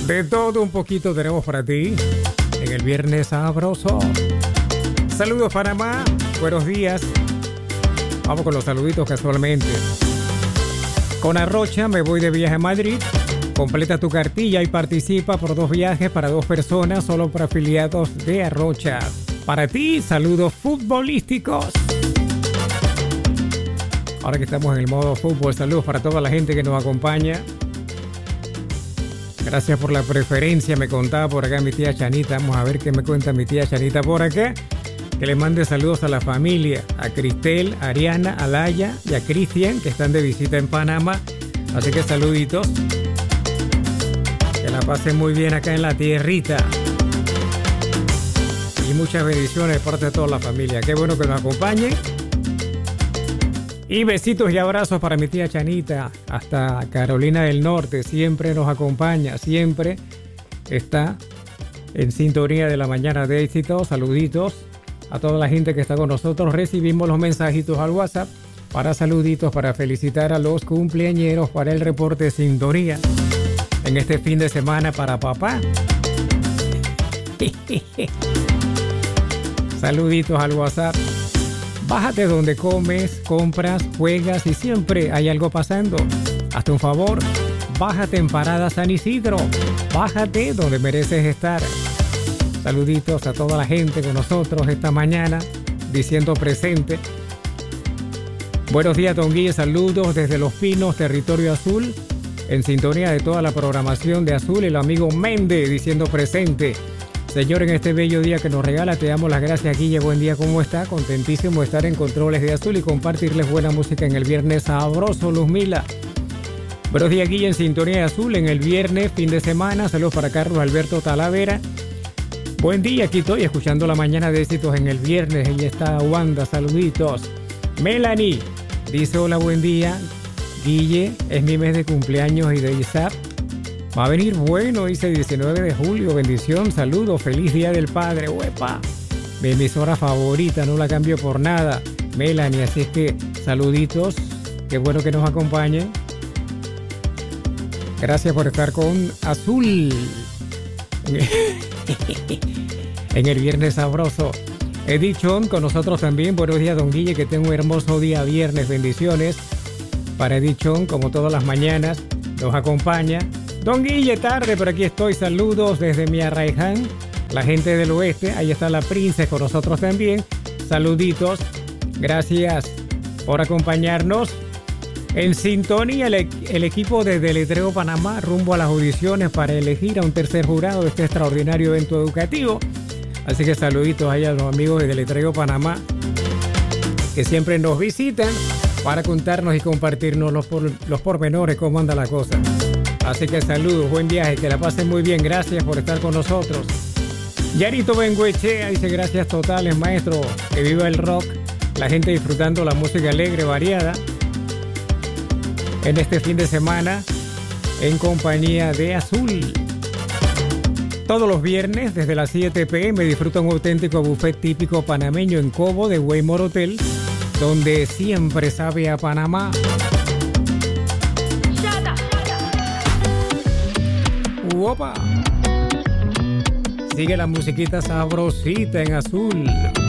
De todo un poquito tenemos para ti en el Viernes Sabroso. Saludos Panamá, buenos días. Vamos con los saluditos casualmente. Con Arrocha me voy de viaje a Madrid. Completa tu cartilla y participa por 2 viajes para 2 personas solo para afiliados de Arrocha. Para ti, saludos futbolísticos. Ahora que estamos en el modo fútbol, saludos para toda la gente que nos acompaña. Gracias por la preferencia, me contaba por acá mi tía Chanita. Vamos a ver qué me cuenta mi tía Chanita por acá. Que le mande saludos a la familia, a Cristel, a Ariana, a Laya y a Cristian, que están de visita en Panamá. Así que saluditos. Que la pasen muy bien acá en la tierrita. Y muchas bendiciones de parte de toda la familia. Qué bueno que nos acompañen. Y besitos y abrazos para mi tía Chanita, hasta Carolina del Norte. Siempre nos acompaña, siempre está en sintonía de la mañana de éxito. Saluditos a toda la gente que está con nosotros. Recibimos los mensajitos al WhatsApp para saluditos, para felicitar a los cumpleañeros, para el reporte de sintonía en este fin de semana para papá. Saluditos al WhatsApp. Bájate donde comes, compras, juegas y siempre hay algo pasando. Hazte un favor, bájate en Parada San Isidro. Bájate donde mereces estar. Saluditos a toda la gente con nosotros esta mañana, diciendo presente. Buenos días, Don Guille, saludos desde Los Pinos, Territorio Azul. En sintonía de toda la programación de Azul, el amigo Méndez diciendo presente. Señor, en este bello día que nos regala, te damos las gracias, Guille. Buen día, ¿cómo está? Contentísimo de estar en Controles de Azul y compartirles buena música en el Viernes Sabroso, Luzmila. Buenos días, Guille, en sintonía de Azul, en el viernes, fin de semana. Saludos para Carlos Alberto Talavera. Buen día, aquí estoy escuchando la mañana de éxitos en el viernes. Ella está Wanda, saluditos. Melanie dice, hola, buen día. Guille, es mi mes de cumpleaños y de ISAP. Va a venir bueno, dice 19 de julio. Bendición, saludos, feliz día del padre. ¡Uepa! Mi emisora favorita, no la cambio por nada. Melanie, así es que saluditos. Qué bueno que nos acompañen. Gracias por estar con Azul en el Viernes Sabroso. Edith Chon con nosotros también. Buenos días, Don Guille, que tenga un hermoso día viernes. Bendiciones para Edith Chon, como todas las mañanas. Nos acompaña. Don Guille, tarde, pero aquí estoy. Saludos desde mi Arraiján, la gente del oeste. Ahí está la Princess con nosotros también. Saluditos. Gracias por acompañarnos. En sintonía, el equipo de Deletreo Panamá rumbo a las audiciones para elegir a un tercer jurado de este extraordinario evento educativo. Así que saluditos ahí a los amigos de Deletreo Panamá que siempre nos visitan para contarnos y compartirnos los pormenores, cómo anda la cosa. Así que saludos, buen viaje, que la pasen muy bien. Gracias por estar con nosotros. Yarito Benguechea dice gracias totales, maestro. Que viva el rock. La gente disfrutando la música alegre, variada. En este fin de semana, en compañía de Azul. Todos los viernes, desde las 7 p.m., disfruta un auténtico buffet típico panameño en Cobo de Waymore Hotel, donde siempre sabe a Panamá. ¡Opa! Sigue la musiquita sabrosita en Azul.